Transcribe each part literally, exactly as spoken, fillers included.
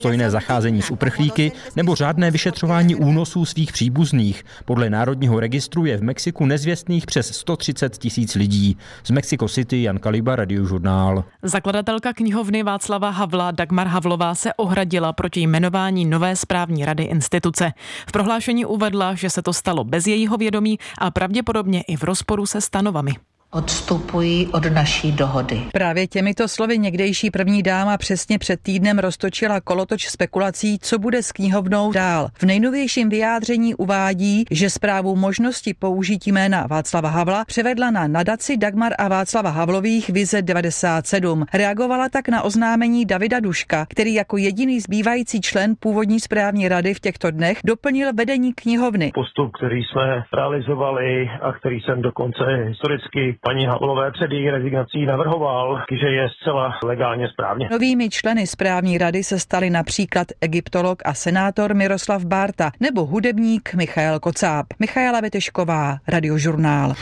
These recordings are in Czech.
důstojné zacházení s uprchlíky nebo řádné vyšetřování únosů svých příbuzných. Podle Národního registru je v Mexiku nezvěstných přes sto třicet tisíc lidí. Z Mexico City Jan Kaliba, Radiožurnál. Zakladatelka knihovny Václava Havla Dagmar Havlová se ohradila proti jmenování nové správní rady instituce. V prohlášení uvedla, že se to stalo bez jejího vědomí a pravděpodobně i v rozporu se stanovami. Odstupují od naší dohody. Právě těmito slovy někdejší první dáma přesně před týdnem roztočila kolotoč spekulací, co bude s knihovnou dál. V nejnovějším vyjádření uvádí, že správu možnosti použití jména Václava Havla převedla na nadaci Dagmar a Václava Havlových Vize devadesát sedm. Reagovala tak na oznámení Davida Duška, který jako jediný zbývající člen původní správní rady v těchto dnech doplnil vedení knihovny. Postup, který jsme realizovali a který jsem dokonce historicky paní Havlové před její rezignací navrhoval, že je zcela legálně správně. Novými členy správní rady se stali například egyptolog a senátor Miroslav Bárta nebo hudebník Michael Kocáb. Michaela Vetešková, Radiožurnál.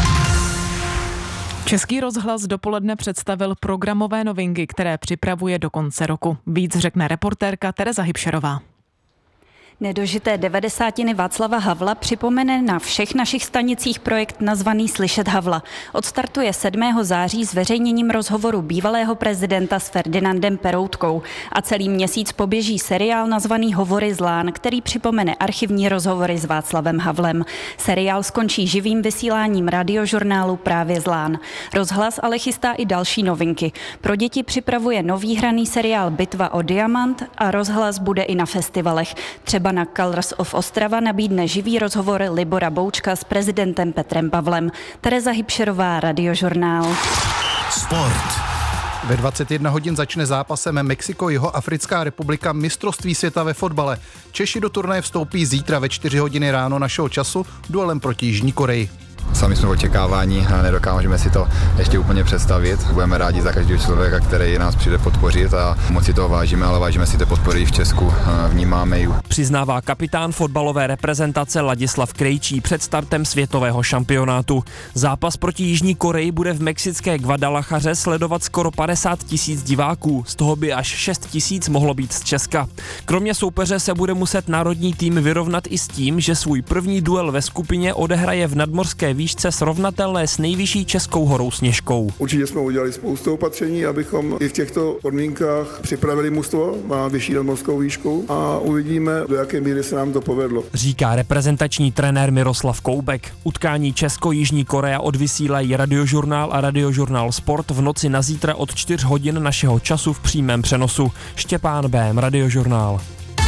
Český rozhlas dopoledne představil programové novinky, které připravuje do konce roku. Víc řekne reportérka Tereza Hybšerová. Nedožité devadesátiny Václava Havla připomene na všech našich stanicích projekt nazvaný Slyšet Havla. Odstartuje sedmého září zveřejněním rozhovoru bývalého prezidenta s Ferdinandem Peroutkou a celý měsíc poběží seriál nazvaný Hovory z Lán, který připomene archivní rozhovory s Václavem Havlem. Seriál skončí živým vysíláním Radiožurnálu Právě z Lán. Rozhlas ale chystá i další novinky. Pro děti připravuje nový hraný seriál Bitva o diamant a rozhlas bude i na festivalech. Třeba na Colors of Ostrava nabídne živý rozhovor Libora Boučka s prezidentem Petrem Pavlem. Tereza Hybšerová, Radiožurnál. Sport. Ve dvacet jedna hodin začne zápasem Mexiko-Jihoafrická republika mistrovství světa ve fotbale. Češi do turnaje vstoupí zítra ve čtyři hodiny ráno našeho času duelem proti Jižní Koreji. Sami jsme očekávání a nedokážeme si to ještě úplně představit. Budeme rádi za každého člověka, který nás přijde podpořit a moc si toho vážíme, ale vážíme si té podpory v Česku. Vnímáme ji. Přiznává kapitán fotbalové reprezentace Ladislav Krejčí před startem světového šampionátu. Zápas proti Jižní Koreji bude v mexické Guadalajaře sledovat skoro padesát tisíc diváků, z toho by až šest tisíc mohlo být z Česka. Kromě soupeře se bude muset národní tým vyrovnat i s tím, že svůj první duel ve skupině odehraje v nadmořské výšce srovnatelné s nejvyšší českou horou Sněžkou. Určitě jsme udělali spoustu opatření, abychom i v těchto podmínkách připravili mužstvo na vyšší nadmořskou výšku a uvidíme, do jaké míry se nám to povedlo. Říká reprezentační trenér Miroslav Koubek. Utkání Česko-Jižní Korea odvysílají Radiožurnál a Radiožurnál Sport v noci na zítra od čtyř hodin našeho času v přímém přenosu. Štěpán Bém, Radiožurnál.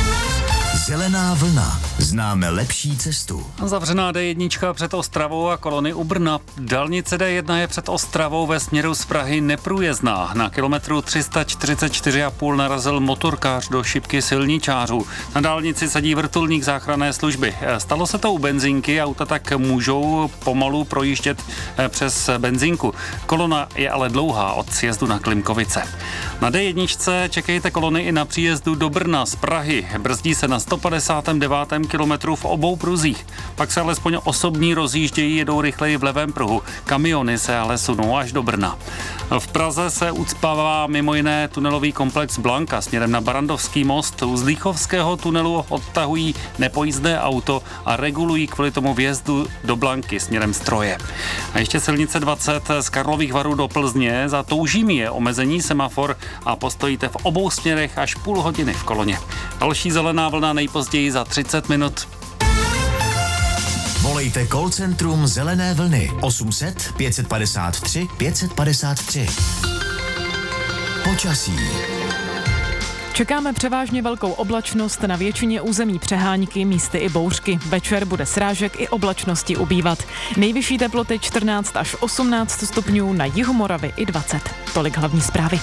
Zelená vlna. Známe lepší cestu. Zavřená dé jedna před Ostravou a kolony u Brna. Dálnice dé jedna je před Ostravou ve směru z Prahy neprůjezdná. Na kilometru tři sta čtyřicet čtyři a půl narazil motorkář do šipky silničářů. Na dálnici sedí vrtulník záchranné služby. Stalo se to u benzínky, auta tak můžou pomalu projíždět přes benzínku. Kolona je ale dlouhá od sjezdu na Klimkovice. Na dé jedna čekejte kolony i na příjezdu do Brna z Prahy. Brzdí se na sto padesátém devátém kilometru v obou pruzích. Pak se alespoň osobní rozjíždějí, jedou rychleji v levém pruhu. Kamiony se ale sunou až do Brna. V Praze se ucpává mimo jiné tunelový komplex Blanka směrem na Barandovský most. U Zlíchovského tunelu odtahují nepojízdné auto a regulují kvůli tomu vjezdu do Blanky směrem Stroje. A ještě silnice dvacet z Karlových Varů do Plzně. Za Toužími je omezení semafor a postojíte v obou směrech až půl hodiny v koloně. Další zelená vlna nejpozději za třicet minut. Volejte call centrum Zelené vlny osm set pět padesát tři pět padesát tři. Počasí. Čekáme převážně velkou oblačnost, na většině území přehánky, místy i bouřky. Večer bude srážek i oblačnosti ubývat. Nejvyšší teploty čtrnáct až osmnáct stupňů, na jihu Moravy i dvacet. Tolik hlavní zprávy.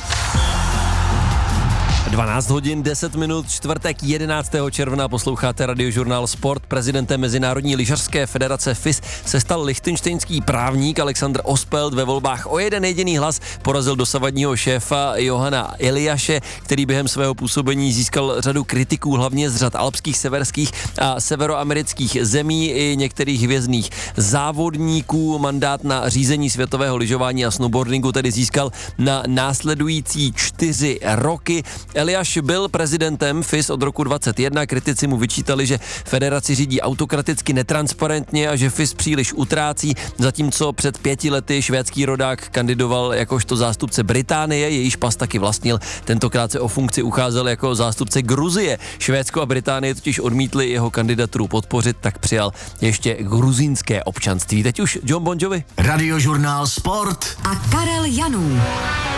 dvanáct hodin deset minut, čtvrtek jedenáctého června, posloucháte Radiožurnál Sport. Prezidentem Mezinárodní lyžařské federace F I S se stal lichtenštejnský právník Alexander Ospelt. Ve volbách o jeden jediný hlas porazil dosavadního šéfa Johana Eliáše, který během svého působení získal řadu kritiků, hlavně z řad alpských, severských a severoamerických zemí i některých hvězdných závodníků. Mandát na řízení světového lyžování a snowboardingu tedy získal na následující čtyři roky. Eliáš byl prezidentem F I S od roku dvacet jedna, kritici mu vyčítali, že federaci řídí autokraticky netransparentně a že F I S příliš utrácí, zatímco před pěti lety švédský rodák kandidoval jakožto zástupce Británie, jejíž pas taky vlastnil. Tentokrát se o funkci ucházel jako zástupce Gruzie. Švédsko a Británie totiž odmítli jeho kandidaturu podpořit, tak přijal ještě gruzínské občanství. Teď už John Bon Jovi. Radiožurnál Sport a Karel Janů.